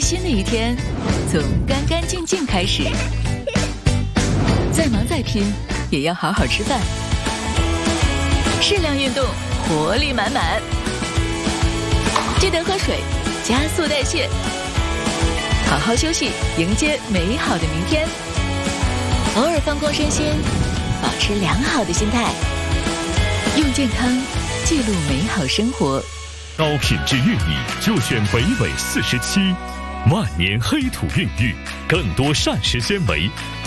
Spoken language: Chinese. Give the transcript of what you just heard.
新的一天从干干净净开始。再忙再拼，也要好好吃饭，适量运动，活力满满。记得喝水，加速代谢。好好休息，迎接美好的明天。偶尔放空身心，保持良好的心态，用健康记录美好生活。 高品质玉米就选北纬47，万年黑土孕育，更多膳食纤维，